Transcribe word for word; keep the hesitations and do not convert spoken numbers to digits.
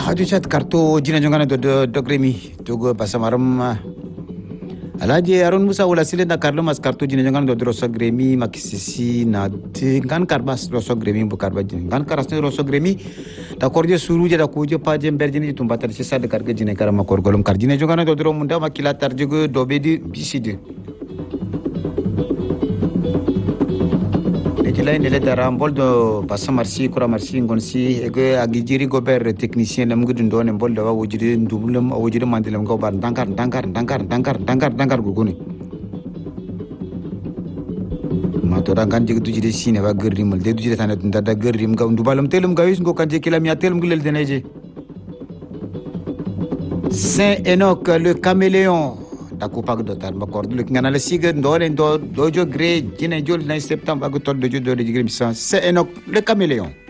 haju chat kartu jina jongana do do gremi togo pasamaram alaje aron musa wala sile na karlo mas kartu jina jongana do roso gremi makisisi na kan karbas roso gremi bu karba jina kan karasne roso gremi da korje suruje da kuje paje berjini tumbatar sisa de karge jina karama korgolum kar jina jongana do munda makila tarjugo dobedi biside Jelai nele daram boldo basa marsi kura marsi ngonsi ege agijiri gober technicien lam gudundo ne boldo wa wujiri ndumlum wujiri mandilam go bar dankar dankar dankar dankar dankar dankar guguni ma to dangan jigi dujiri sine wa gerri mal de dujiri tanet ndada gerri mga ndubalam telum gawis ngo kanje kilam ya telum gulel deneje Saint Enoch le caméléon Takupak dotar bakor dulu ngana la siga ndore ndo dojo gré jine jol na septembre agu tol dojo do de grim sans c'est Enoch le caméléon